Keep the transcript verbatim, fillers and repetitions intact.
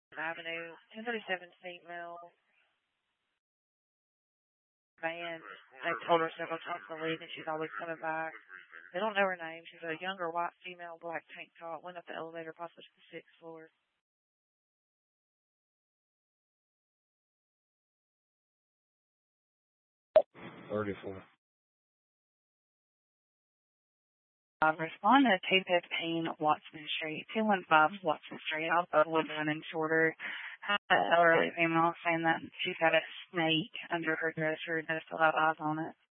Avenue, ten thirty-seven State Mill. Van. They told her several times to leave, and she's always coming back. They don't know her name. She's a younger white female, black tank top. Went up the elevator, possibly to the sixth floor. thirty-four. Uh, respond to two fifteen Watson Street, two one five Watson Street, also Woodland and Shorter. Had an elderly female saying that she's got a snake under her dresser and does still have eyes on it.